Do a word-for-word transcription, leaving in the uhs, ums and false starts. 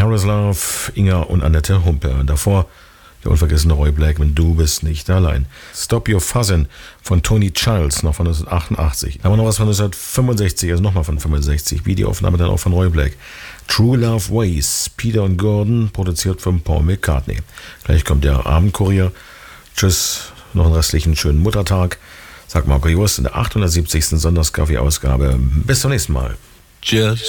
Jaroslav, Inga und Annette Humpe. Und davor der unvergessene Roy Blackman, Du bist nicht allein. Stop Your Fuzzin' von Tony Childs, noch von neunzehnhundertachtundachtzig. Haben wir noch was von neunzehnhundertfünfundsechzig, also nochmal von fünfundsechzig. Videoaufnahme dann auch von Roy Black. True Love Ways, Peter und Gordon, produziert von Paul McCartney. Gleich kommt der Abendkurier. Tschüss, noch einen restlichen schönen Muttertag. Sagt Marco Jost in der achthundertsiebzigsten Sonntagskaffee-Ausgabe. Bis zum nächsten Mal. Just